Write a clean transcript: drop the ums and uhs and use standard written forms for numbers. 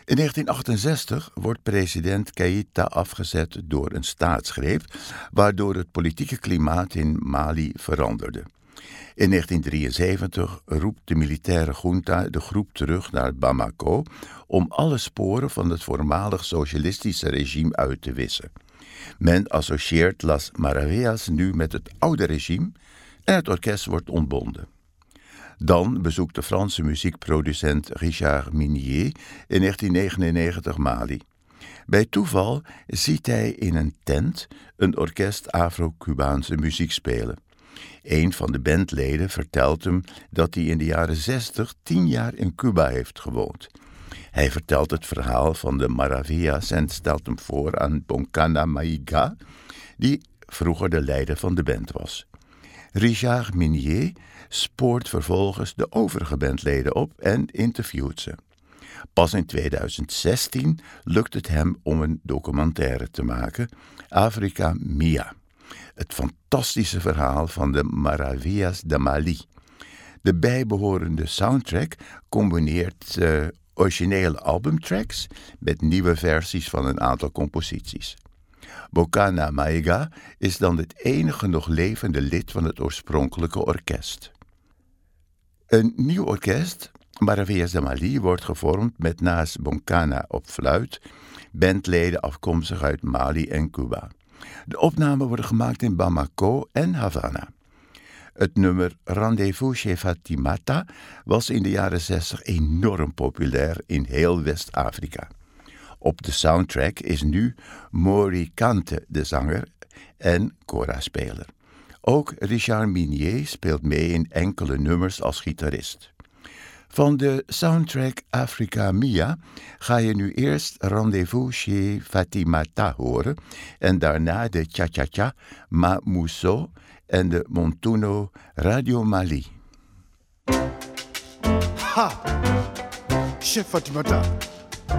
In 1968 wordt president Keïta afgezet door een staatsgreep, waardoor het politieke klimaat in Mali veranderde. In 1973 roept de militaire junta de groep terug naar Bamako om alle sporen van het voormalig socialistische regime uit te wissen. Men associeert Las Maravillas nu met het oude regime en het orkest wordt ontbonden. Dan bezoekt de Franse muziekproducent Richard Minier in 1999 Mali. Bij toeval ziet hij in een tent een orkest Afro-Cubaanse muziek spelen. Een van de bandleden vertelt hem dat hij in de jaren 60 10 jaar in Cuba heeft gewoond. Hij vertelt het verhaal van de Maravillas en stelt hem voor aan Bonkana Maiga, die vroeger de leider van de band was. Richard Minier spoort vervolgens de overige bandleden op en interviewt ze. Pas in 2016 lukt het hem om een documentaire te maken, Africa Mia. Het fantastische verhaal van de Maravillas de Mali. De bijbehorende soundtrack combineert originele albumtracks met nieuwe versies van een aantal composities. Bonkana Maiga is dan het enige nog levende lid van het oorspronkelijke orkest. Een nieuw orkest, Maravillas de Mali, wordt gevormd met naast Bonkana op fluit bandleden afkomstig uit Mali en Cuba. De opnamen worden gemaakt in Bamako en Havana. Het nummer Rendez-vous chez Fatimata was in de jaren 60 enorm populair in heel West-Afrika. Op de soundtrack is nu Mori Kante de zanger en kora-speler. Ook Richard Minier speelt mee in enkele nummers als gitarist. Van de soundtrack Africa Mia ga je nu eerst Rendez-vous chez Fatimata horen en daarna de Cha-Cha-Cha, Ma Mousso en de Montuno Radio Mali. Ha! Chez Fatimata.